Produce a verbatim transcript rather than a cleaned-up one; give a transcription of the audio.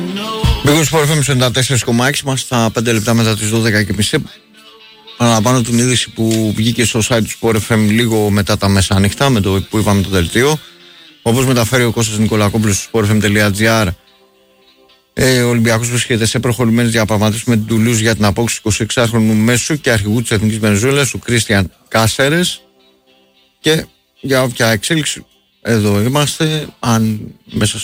Μπήκαμε στο εφ εμ ενενήντα τέσσερα κόμμα έξι μας στα πέντε λεπτά μετά τις δώδεκα και μισή. Παραλαμβάνω την είδηση που βγήκε στο site του Sport εφ εμ λίγο μετά τα μεσάνυχτα, με το που είπαμε το δελτίο. Όπως μεταφέρει ο Κώστας Νικολακόπουλος στο sport f m dot g r, ε, ο Ολυμπιακός βρίσκεται σε προχωρημένες διαπραγματεύσεις με την Τουλούζ για την απόκτηση του εικοσιεξάχρονου μέσου και αρχηγού της Εθνικής Βενεζουέλας, του Κρίστιαν Κάσερες. Και για όποια εξέλιξη, εδώ είμαστε. Αν μέσα